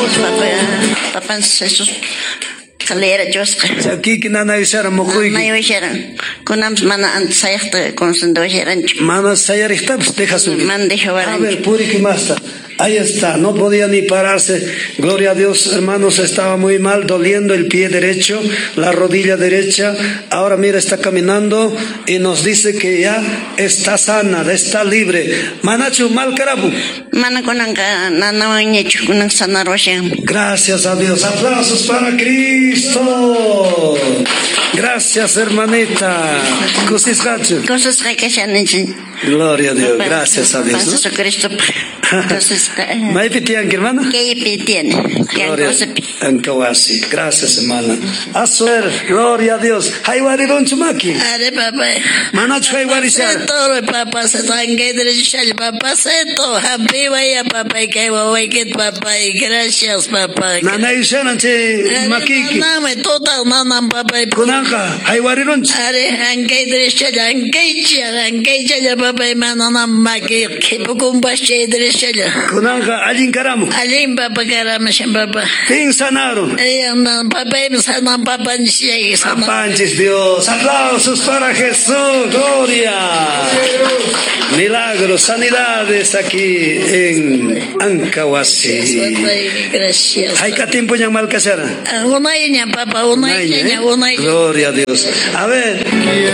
Papá Jesús Calera Josca. Aquí que nana ishara mokuy. Mayo isharan. Kunam mana ansayakta consendo isharan. Mana sayarista pues deja su. Man deja varan. A ver, puriki masta. Ahí está, no podía ni pararse. Gloria a Dios, hermanos, estaba muy mal, doliendo el pie derecho, la rodilla derecha. Ahora mira, está caminando y nos dice que ya está sana, está libre. Manachu mal carabu. Gracias a Dios. Aplausos para Cristo. Gracias, hermanita. Gloria a Dios, gracias a Dios, ¿no? Cristo. Entonces, ¿May pitian, hermana? ¿qué pitian? Gracias, hermana. Asuer, gloria a Dios. Haywari don chumaki. Are papá. Manach haywari shar. Todo papá se tangue de shal papá se to happy vaya papá que voy que papá gracias papá. Nana ishanan che makiki. No me total nana papá. Kunanka haywari don. Are ange de shal ange ya papá manana maki que poco bache de shal. Kunanka alin karamu. Alin papá karamu papá. Tin sanaro. Papá sana papá ni sana. Panches Dios. Aplausos para Jesús. Gloria. Milagros, sanidades aquí en Ancahuasi. Gracias. ¿Hay qué tiempo ya mal casara? Una niña, papá, una niña. Gloria a Dios. A ver.